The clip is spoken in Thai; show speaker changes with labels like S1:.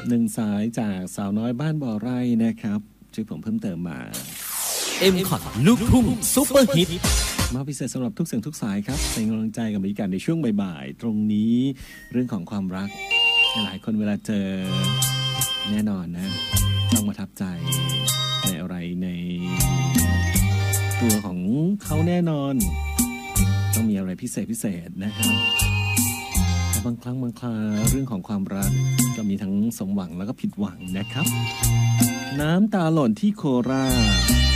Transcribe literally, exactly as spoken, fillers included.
S1: หนึ่งสายจากสาวน้อยบ้านบ่อไร่นะครับช่วยผมเพิ่มเติมมา
S2: เอ็ม คอท ลูกทุ่งซุปเปอร์ฮิต
S1: มาพิเศษสำหรับทุกเสียงทุกสายครับเป็นกำลังใจกับบรรยากาศในช่วงบ่ายๆตรงนี้เรื่องของความรักหลายคนเวลาเจอแน่นอนนะต้องประทับใจในอะไรในตัวของเขาแน่นอนต้องมีอะไรพิเศษพิเศษนะครับบางครั้งบางคราเรื่องของความรักก็มีทั้งสมหวังแล้วก็ผิดหวังนะครับน้ำตาหล่นที่โคราช